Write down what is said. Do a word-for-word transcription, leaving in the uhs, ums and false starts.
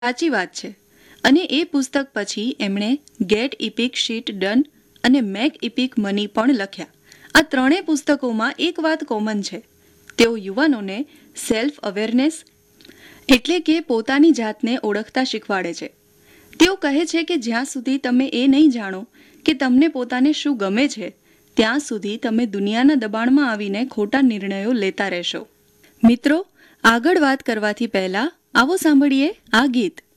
સાચી વાત છે. અને એ પુસ્તક પછી એમણે ગેટ ઇપિક શીટ ડન અને મેક ઇપિક મની પણ લખ્યા. આ ત્રણેય પુસ્તકોમાં એક વાત કોમન છે. તેઓ યુવાનોને સેલ્ફ અવેરનેસ એટલે કે પોતાની જાતને ઓળખતા શીખવાડે છે. તેઓ કહે છે કે જ્યાં સુધી તમે એ નહીં જાણો કે તમને પોતાને શું ગમે છે, ત્યાં સુધી તમે દુનિયાના દબાણમાં આવીને ખોટા નિર્ણયો લેતા રહેશો. મિત્રો, આગળ વાત કરવાથી પહેલા આવો સાંભળીએ આ ગીત.